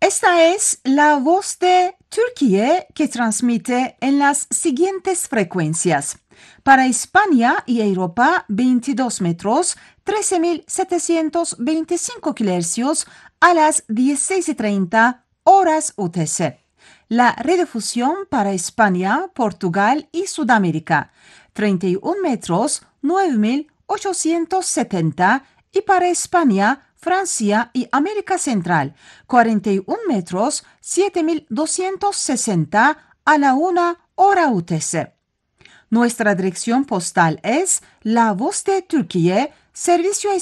Esta es la voz de Turquía que transmite en las siguientes frecuencias. Para España y Europa, 22 metros, 13.725 kHz a las 16:30 horas UTC. La redifusión para España, Portugal y Sudamérica, 31 metros, 9.870 y para España, Francia y América Central, 41 metros, 7.260 a la 1 hora UTC. Nuestra dirección postal es La Voz de Turquía, Servicio